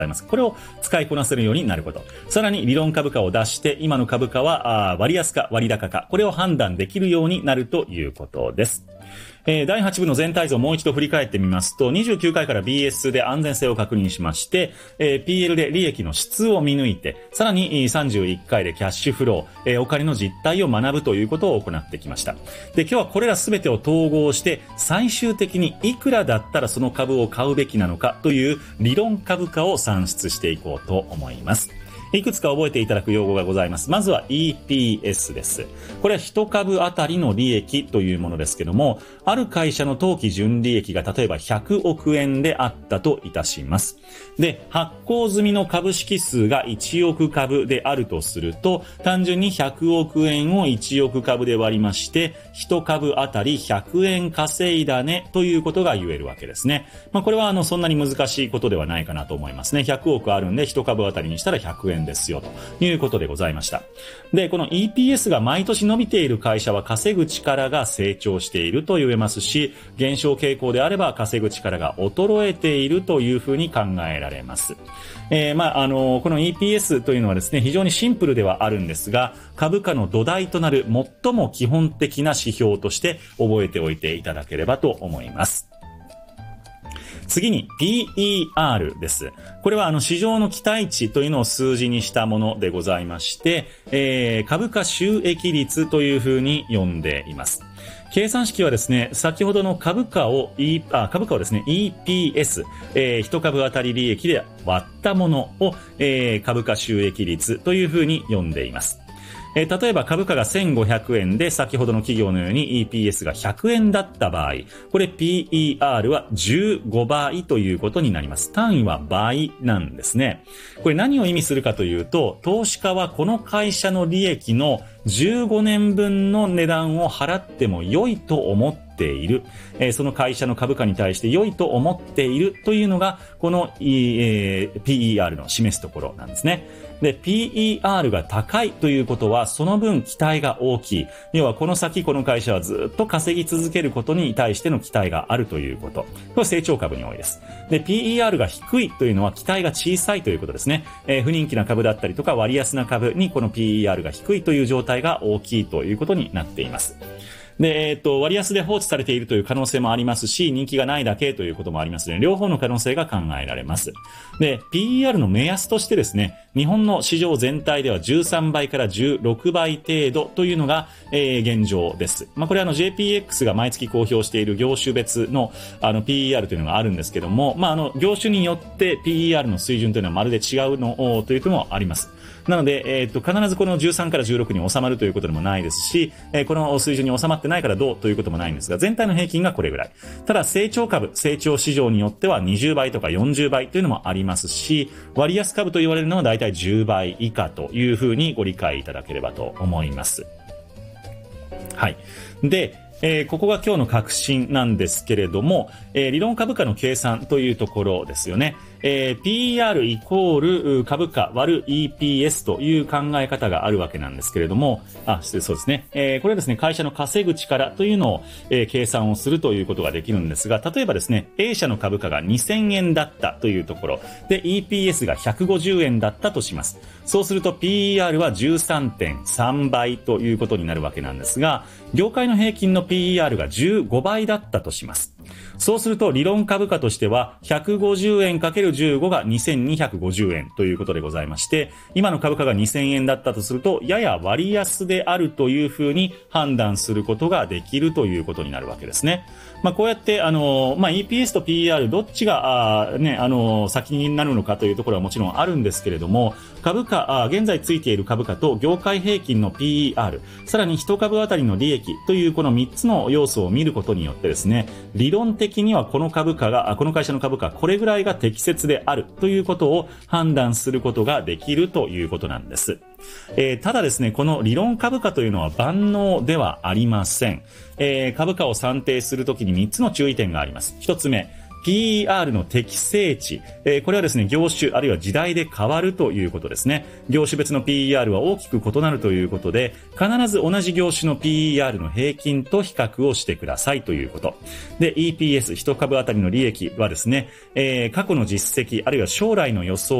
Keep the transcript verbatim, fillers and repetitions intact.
これを使いこなせるようになること。さらに理論株価を出して、今の株価は割安か割高か、これを判断できるようになるということです。えー、だいはち部の全体像をもう一度振り返ってみますと、にじゅうきゅうかいから ビーエス で安全性を確認しまして、えー、ピーエル で利益の質を見抜いて、さらにさんじゅういっかいでキャッシュフロー、えー、お金の実態を学ぶということを行ってきました。で、今日はこれらすべてを統合して、最終的にいくらだったらその株を買うべきなのかという理論株価を算出していこうと思います。いくつか覚えていただく用語がございます。まずは イーピーエス です。これは一株あたりの利益というものですけども、ある会社の当期純利益が例えばひゃくおくえんであったといたします。で、発行済みの株式数がいちおくかぶであるとすると、単純にひゃくおくえんをいちおくかぶで割りまして、一株あたりひゃくえん稼いだねということが言えるわけですね。まあ、これはあのそんなに難しいことではないかなと思いますね。ひゃくおくあるんで一株あたりにしたらひゃくえんですよということでございました。で、この イーピーエス が毎年伸びている会社は稼ぐ力が成長していると言えますし、減少傾向であれば稼ぐ力が衰えているというふうに考えられます。えー、まあ、あの、この イーピーエス というのはですね、非常にシンプルではあるんですが、株価の土台となる最も基本的な指標として覚えておいていただければと思います。次に ピーイーアール です。これはあの市場の期待値というのを数字にしたものでございまして、えー、株価収益率というふうに呼んでいます。計算式はですね、先ほどの株価を、e、あ株価をですね イーピーエス、えー、一株当たり利益で割ったものを、えー、株価収益率というふうに呼んでいます。えー、例えば株価がせんごひゃくえんで先ほどの企業のように イーピーエス がひゃくえんだった場合、これ ピーイーアール はじゅうごばいということになります。単位は倍なんですね。これ何を意味するかというと、投資家はこの会社の利益のじゅうごねんぶんの値段を払っても良いと思っている、えー、その会社の株価に対して良いと思っているというのがこの、えー、ピーイーアール の示すところなんですね。で、ピーイーアール が高いということはその分期待が大きい。要はこの先この会社はずっと稼ぎ続けることに対しての期待があるということ。これは成長株に多いです。で、ピーイーアール が低いというのは期待が小さいということですね。えー、不人気な株だったりとか割安な株にこの ピーイーアール が低いという状態が大きいということになっています。で、えっと、割安で放置されているという可能性もありますし、人気がないだけということもありますので、両方の可能性が考えられます。で、ピーイーアール の目安としてですね、日本の市場全体ではじゅうさんばいからじゅうろくばい程度というのが、えー、現状です。まあ、これはあの ジェーピーエックス が毎月公表している業種別のあの ピーイーアール というのがあるんですけども、まあ、あの、業種によって ピーイーアール の水準というのはまるで違うのというのもあります。なので、えっと、必ずこのじゅうさんからじゅうろくに収まるということでもないですし、えー、この水準に収まってないからどうということもないんですが、全体の平均がこれぐらい。ただ、成長株、成長市場によってはにじゅうばいとかよんじゅうばいというのもありますし、割安株と言われるのはだいたいじゅうばい以下というふうにご理解いただければと思います。はい。で、えー、ここが今日の核心なんですけれども、えー、理論株価の計算というところですよね。えー、ピーイーアール イコール株価割る イーピーエス という考え方があるわけなんですけれども、あ、そうですね。えー、これはですね、会社の稼ぐ力というのを、えー、計算をするということができるんですが、例えばですね、A 社の株価がにせんえんだったというところで、イーピーエス がひゃくごじゅうえんだったとします。そうすると ピーイーアール は じゅうさんてんさんばいということになるわけなんですが、業界の平均の ピーイーアール がじゅうごばいだったとします。そうすると理論株価としてはひゃくごじゅうえんかけるじゅうごがにせんにひゃくごじゅうえんということでございまして、今の株価がにせんえんだったとするとやや割安であるというふうに判断することができるということになるわけですね。まあ、こうやってあの、まあ、イーピーエス と ピーイーアール どっちがあ、ね、あの先になるのかというところはもちろんあるんですけれども、株価あ現在ついている株価と業界平均の ピーイーアール、 さらに一株あたりの利益というこのみっつの要素を見ることによってですね、理論的にはこの株価がこの会社の株価これぐらいが適切であるということを判断することができるということなんです。えー、ただですね、この理論株価というのは万能ではありません。えー、株価を算定するときにみっつの注意点があります。ひとつめ、 ピーイーアール の適正値、えー、これはですね、業種あるいは時代で変わるということですね。業種別の ピーイーアール は大きく異なるということで、必ず同じ業種の ピーイーアール の平均と比較をしてくださいということ。で、イーピーエス、一株当たりの利益はですね、えー、過去の実績あるいは将来の予想